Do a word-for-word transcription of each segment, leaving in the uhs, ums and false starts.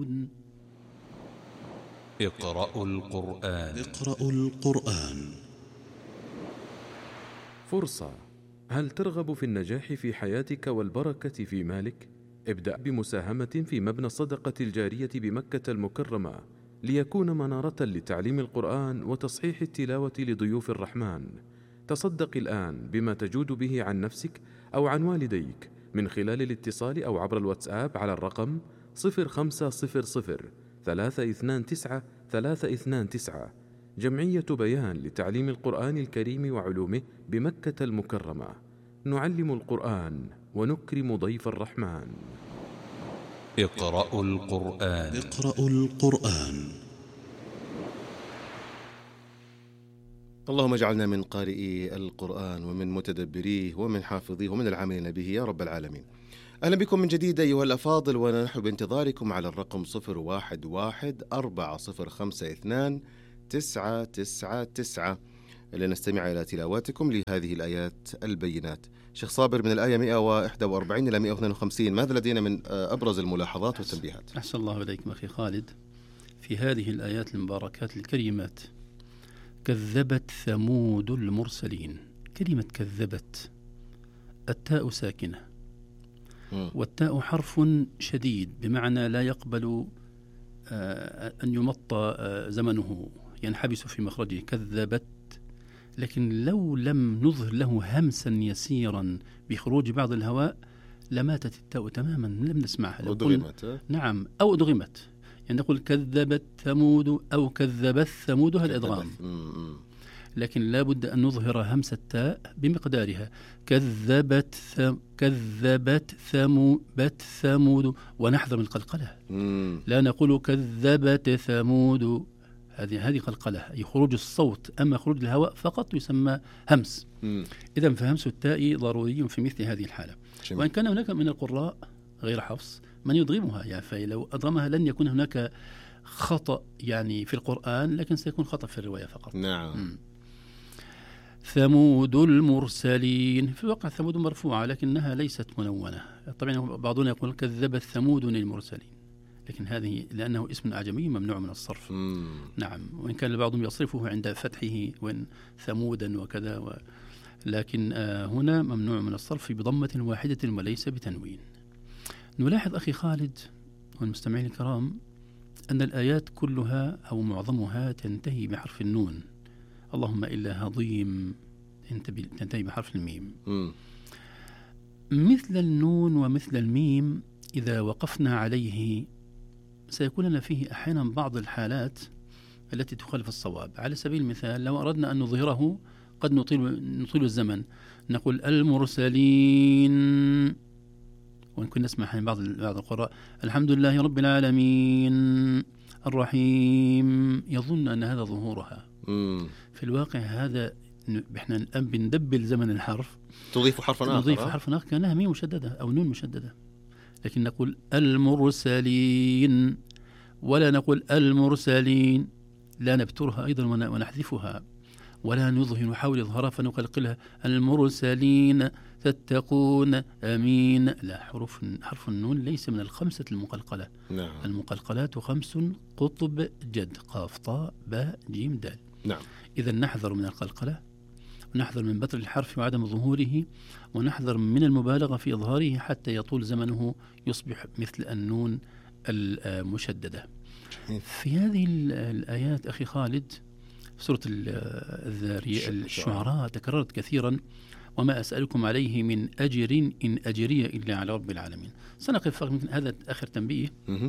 اقرأوا القرآن. اقرأوا القرآن. فرصة. هل ترغب في النجاح في حياتك والبركة في مالك؟ ابدأ بمساهمة في مبنى الصدقة الجارية بمكة المكرمة ليكون منارة لتعليم القرآن وتصحيح التلاوة لضيوف الرحمن. تصدق الآن بما تجود به عن نفسك أو عن والديك من خلال الاتصال أو عبر الواتساب على الرقم صفر خمسة صفر صفر ثلاثة اثنان تسعة ثلاثة اثنان تسعة. جمعية بيان لتعليم القرآن الكريم وعلومه بمكة المكرمة. نعلم القرآن ونكرم ضيف الرحمن. اقرأوا القرآن. اقرأوا القرآن. اللهم اجعلنا من قارئي القرآن ومن متدبريه ومن حافظيه ومن العاملين به يا رب العالمين. أهلا بكم من جديد أيها الأفاضل، ونحن بانتظاركم على الرقم صفر واحد واحد أربعة صفر خمسة اثنان تسعة تسعة تسعة لنستمع إلى تلاواتكم لهذه الآيات البينات. شيخ صابر، من الآية مئة وواحد وأربعين إلى مئة واثنين وخمسين ماذا لدينا من أبرز الملاحظات والتنبيهات؟ أحسن الله إليكم أخي خالد. في هذه الآيات المباركات الكريمات كذبت ثمود المرسلين. كلمة كذبت التاء ساكنة، والتاء حرف شديد بمعنى لا يقبل أن يمط زمنه، ينحبس في مخرجه. كذبت، لكن لو لم نظهر له همسا يسيرا بخروج بعض الهواء لماتت التاء تماما، لم نسمعها. أو أدغمت. نعم، أو أدغمت، يعني نقول كذبت ثمود أو كذبت ثمود هالإدغام، لكن لا بد أن نظهر همس التاء بمقدارها. كذبت ثم كذبت ثمود ثمود ونحذر من القلقلة. لا نقول كذبت ثمود، هذه هذه قلقلة، أي خروج الصوت. أما خروج الهواء فقط يسمى همس. إذن فهمس التاء ضروري في مثل هذه الحالة. شمع. وإن كان هناك من القراء غير حفص من يضغمها، يعني فلو أضغمها لن يكون هناك خطأ يعني في القرآن، لكن سيكون خطأ في الرواية فقط. نعم. م. ثمود المرسلين، في الواقع ثمود مرفوعة لكنها ليست منونة. طبعا بعضنا يقول كذبت ثمود المرسلين، لكن هذه لأنه اسم أعجمي ممنوع من الصرف. مم. نعم، وإن كان بعضهم يصرفه عند فتحه وإن ثمودا وكذا و... لكن آه هنا ممنوع من الصرف بضمة واحدة وليس بتنوين. نلاحظ أخي خالد والمستمعين الكرام أن الآيات كلها أو معظمها تنتهي بحرف النون، اللهم إلا هضيم تنتهي بحرف الميم. م. مثل النون ومثل الميم إذا وقفنا عليه سيكون لنا فيه أحيانا بعض الحالات التي تخالف الصواب. على سبيل المثال لو أردنا أن نظهره قد نطيل, نطيل الزمن، نقول المرسلين، وإن كنا نسمع بعض بعض القراء الحمد لله رب العالمين الرحيم، يظن أن هذا ظهورها. مم. في الواقع هذا احنا الآن بندبل زمن الحرف، تضيف حرفا آخر، نضيف حرفا آخر كأنها ميم مشددة أو نون مشددة، لكن نقول المرسلين ولا نقول المرسلين، لا نبترها أيضا ونحذفها ولا نظهر نحاول إظهارها فنقلقلها المرسلين تتقون أمين. لا، حرف حرف النون ليس من الخمسة المقلقلة. نعم. المقلقلات خمس قطب جد قاف طاء باء جيم دال. نعم. إذا نحذر من القلقلة، ونحذر من بتر الحرف وعدم ظهوره، ونحذر من المبالغة في إظهاره حتى يطول زمنه يصبح مثل النون المشددة. في هذه الآيات أخي خالد سورة الذاريات الشعراء تكررت كثيرا، وما أسألكم عليه من أجر إن أجري إلا على رب العالمين. سنقف من هذا آخر تنبيه.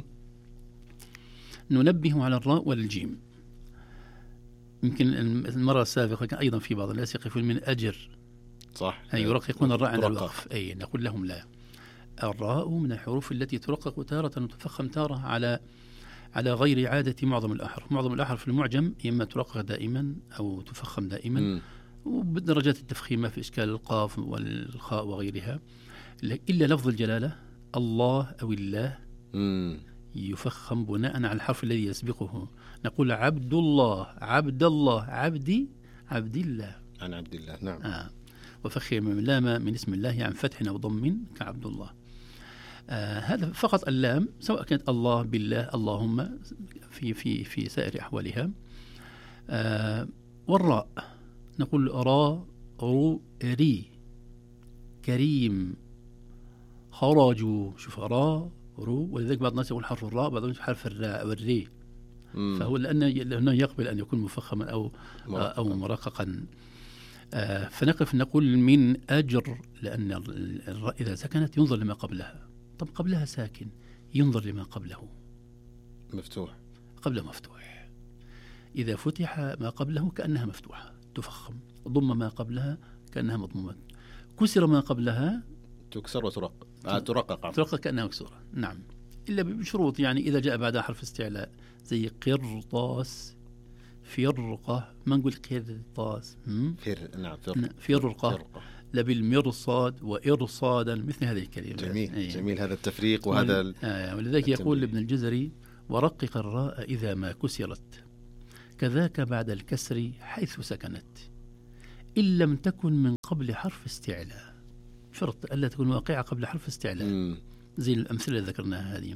ننبه على الراء والجيم. يمكن المرة السابقة كان أيضا في بعض الناس يقفون من أجر، صح، أي يرققون الراء عند الوقف، أي نقول لهم لا، الراء من الحروف التي ترقق تارة وتفخم تارة على على غير عادة معظم الأحرف. معظم الأحرف في المعجم إما ترقق دائما أو تفخم دائما، م. وبدرجات التفخيم ما في إشكال، القاف والخاء وغيرها، إلا لفظ الجلالة الله أو الله م. يفخم بناء على الحرف الذي يسبقه. نقول عبد الله عبد الله عبدي عبد الله عن عبد الله. نعم. آه. وفخم لام من اسم الله عن فتح أو ضم كعبد الله. آه هذا فقط اللام، سواء كانت الله، بالله، اللهم في في في سائر أحوالها. آه والراء نقول را، رو، ري. كريم، خرجوا. شوف را، رو، ولذلك بعض الناس يقول حرف الراء، بعضهم يقول حرف الراء أو الري. مم. فهو لأنه لأنه يقبل أن يكون مفخما أو مرققا. أو مرققا. آه فنقف نقول من أجر، لأن الراء إذا سكنت ينظر لما قبلها. طب قبلها ساكن، ينظر لما قبله مفتوح، قبل مفتوح. إذا فتح ما قبله كأنها مفتوحة تفخم، ضم ما قبلها كأنها مضمومة، كسر ما قبلها تكسر وترقق. آه ترقق ترقق كأنها مكسورة. نعم، إلا بشروط، يعني إذا جاء بعدها حرف استعلاء زي قرطاس، فرقة، ما نقول قرطاس، فر نعم فرقة, فرقة. فرقة. لبالمرصاد وإرصادا، مثل هذه الكلمات. جميل. أيه. جميل هذا التفريق وهذا ال... آه ولذلك يقول ابن الجزري: ورقق الراء إذا ما كسرت، كذاك بعد الكسر حيث سكنت، إن لم تكن من قبل حرف استعلاء. شرط ألا تكون واقعة قبل حرف استعلاء. م. زي الأمثلة اللي ذكرناها هذه.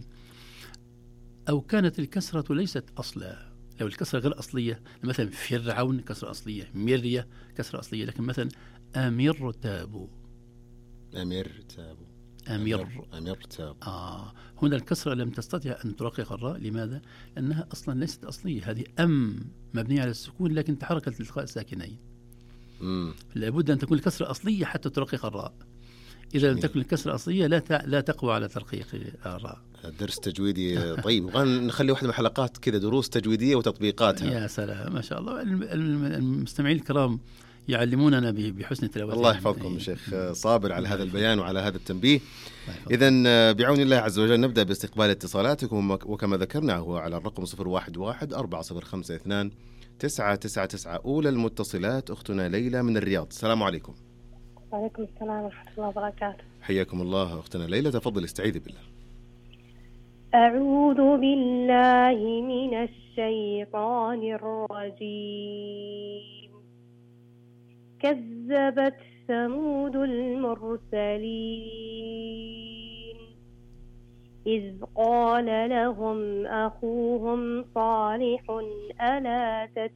أو كانت الكسرة ليست أصلا، لو الكسرة غير أصلية، مثلا فرعون كسرة أصلية، مرية كسرة أصلية، لكن مثلا أمير تابو، أمير تابو، أمير أمير تابو. آه هنا الكسرة لم تستطع أن ترقق الراء. لماذا؟ لأنها أصلا ليست أصلية. هذه أم مبنية على السكون لكن تحركت لالتقاء الساكنين. لابد أن تكون الكسرة أصلية حتى ترقق الراء. إذا لم تكن الكسرة أصلية لا لا تقوى على ترقيق الراء. درس تجويدي طيب، ونخلي واحدة من حلقات كذا دروس تجويدية وتطبيقاتها. يا سلام، ما شاء الله. المستمعين الكرام يعلموننا بحسن تلاوتهم. الله يحفظكم شيخ صابر على هذا البيان وعلى هذا التنبيه. إذن بعون الله عز وجل نبدأ باستقبال اتصالاتكم، وكما ذكرنا هو على الرقم صفر واحد واحد أربعة صفر خمسة اثنان تسعة تسعة تسعة. أولى المتصلات أختنا ليلى من الرياض. السلام عليكم. وعليكم السلام ورحمة الله وبركاته. حياكم الله أختنا ليلى، تفضل استعيذي بالله. أعوذ بالله من الشيطان الرجيم. كذبت ثمود المرسلين إذ قال لهم أخوهم صالح ألا تتقون